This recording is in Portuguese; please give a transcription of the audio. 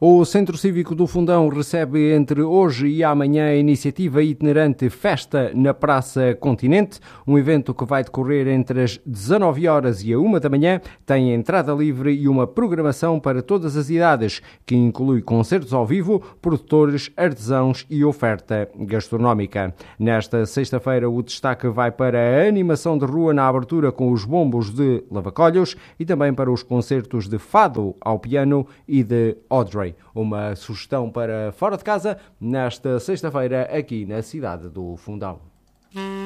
O Centro Cívico do Fundão recebe entre hoje e amanhã a iniciativa itinerante Festa na Praça Continente, um evento que vai decorrer entre as 19 horas e a 1 da manhã, tem entrada livre e uma programação para todas as idades, que inclui concertos ao vivo, produtores, artesãos e oferta gastronómica. Nesta sexta-feira o destaque vai para a animação de rua na abertura com os bombos de Lavacolhos e também para os concertos de fado ao piano e de Audrey. Uma sugestão para fora de casa nesta sexta-feira aqui na cidade do Fundão.